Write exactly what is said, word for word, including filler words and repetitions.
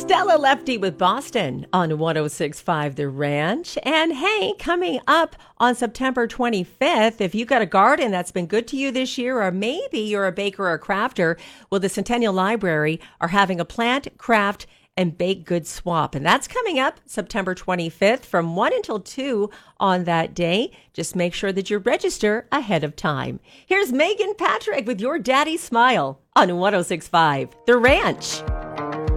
Stella Lefty with Boston on one oh six point five The Ranch. And hey, coming up on September twenty-fifth, if you've got a garden that's been good to you this year, or maybe you're a baker or a crafter, well, the Centennial Library are having a plant, craft, and baked goods swap. And that's coming up September twenty-fifth from one until two on that day. Just make sure that you register ahead of time. Here's Megan Patrick with Your Daddy Smile on one oh six point five The Ranch.